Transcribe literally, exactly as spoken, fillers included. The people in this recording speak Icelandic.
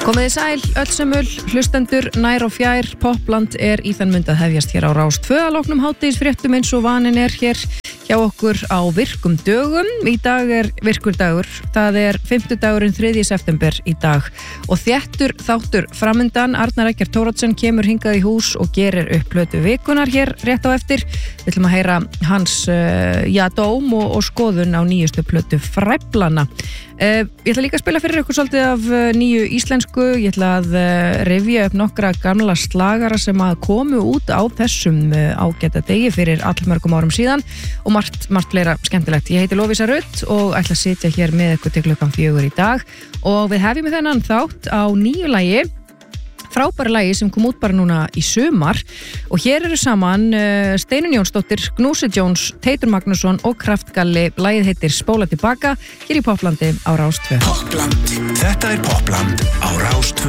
Komiði sæl, öll sömul, hlustendur, nær og fjær, Popland er í þann mund að hefjast hér á Rás tvö að loknum hádegisfréttum eins og vanin er hér hjá okkur á virkum dögum. Í dag er virkur dagur, það er fimmtudagurinn þriðji september í dag og þéttur þáttur framundan. Arnar Eggert Thoroddsen kemur hingað í hús og gerir upp plötu vikunar hér rétt á eftir. Við ætlum að heyra hans uh, já, dóm og, og skoðun á nýjustu plötu Fræflana. Uh, ég ætla líka að spila fyrir ykkur svolítið af uh, nýju íslensku. Ég ætla að uh, rifja upp nokkra gamla slagara sem að komu út á þessum uh, ágæta degi fyrir allmörgum árum síðan og margt, margt fleira skemmtilegt. Ég heiti Lovísa Rutt og ætla að sitja hér með ykkur til klukkan fjögur í dag og við hefjum með þennan þátt á nýju lagi, frábæra lagi sem kom út bara núna í sumar og hér eru saman uh, Steinunn Jónsdóttir, Gnúsi Jones, Teitur Magnússon og Kraftgalli. Lagið heitir Spóla tilbaka hér í Poplandi á Rás tvö. Popland. Þetta er Popland á Rás tvö.